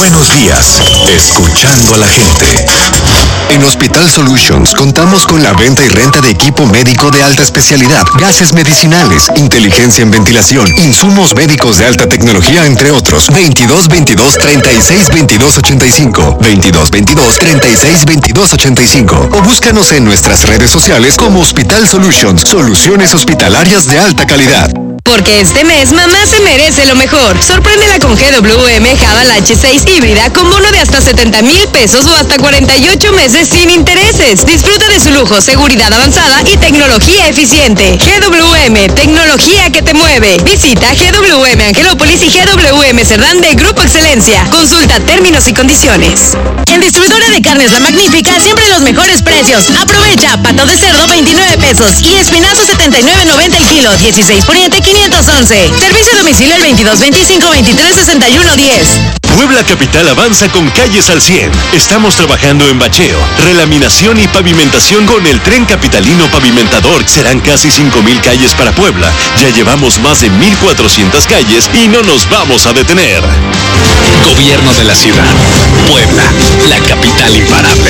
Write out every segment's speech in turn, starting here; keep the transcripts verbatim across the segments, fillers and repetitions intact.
Buenos días, escuchando a la gente. En Hospital Solutions contamos con la venta y renta de equipo médico de alta especialidad, gases medicinales, inteligencia en ventilación, insumos médicos de alta tecnología, entre otros. veintidós veintidós treinta y seis veintidós ochenta y cinco, veintidós veintidós treinta y seis veintidós ochenta y cinco, o búscanos en nuestras redes sociales como Hospital Solutions, soluciones hospitalarias de alta calidad. Porque este mes mamá se merece lo mejor. Sorpréndela con G W M Haval H seis híbrida con bono de hasta setenta mil pesos o hasta cuarenta y ocho meses sin intereses. Disfruta de su lujo, seguridad avanzada y tecnología eficiente. G W M, tecnología que te mueve. Visita G W M Angelópolis y G W M Cerdán de Grupo Excelencia. Consulta términos y condiciones. En Distribuidora de Carnes La Magnífica, siempre los mejores precios. Aprovecha, pato de cerdo veintinueve pesos y espinazo setenta y nueve noventa el kilo, dieciséis poniente quinientos once. Servicio a domicilio el veintidós veinticinco veintitrés sesenta y uno diez. Puebla Capital avanza con calles al cien. Estamos trabajando en bacheo, relaminación y pavimentación con el Tren Capitalino Pavimentador. Serán casi cinco mil calles para Puebla. Ya llevamos más de mil cuatrocientas calles y no nos vamos a detener. Gobierno de la ciudad. Puebla, la capital imparable.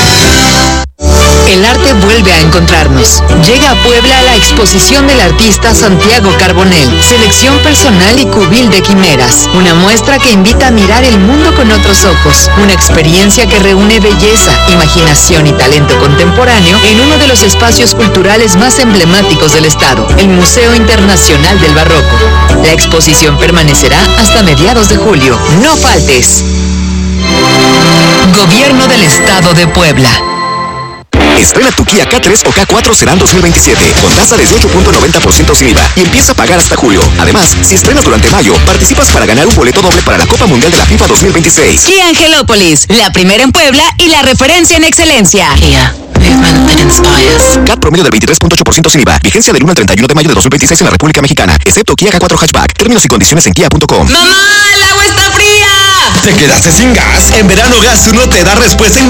El arte vuelve a encontrarnos. Llega a Puebla la exposición del artista Santiago Carbonell, selección personal y cubil de quimeras. Una muestra que invita a mirar el mundo con otros ojos. Una experiencia que reúne belleza, imaginación y talento contemporáneo en uno de los espacios culturales más emblemáticos del estado, el Museo Internacional del Barroco. La exposición permanecerá hasta mediados de julio. No faltes. Gobierno del Estado de Puebla. Estrena tu Kia K tres o K cuatro Sedan dos mil veintisiete con tasa desde ocho punto noventa por ciento sin I V A y empieza a pagar hasta julio. Además, si estrenas durante mayo, participas para ganar un boleto doble para la Copa Mundial de la FIFA dos mil veintiséis. Kia Angelópolis, la primera en Puebla y la referencia en excelencia. Kia, movement that inspires. C A T promedio del veintitrés punto ocho por ciento sin I V A. Vigencia del uno al treinta y uno de mayo de dos mil veintiséis en la República Mexicana, excepto Kia K cuatro Hatchback. Términos y condiciones en kia punto com. ¡Mamá, el agua está fría! ¿Te quedaste sin gas? En verano Gas uno te da respuesta en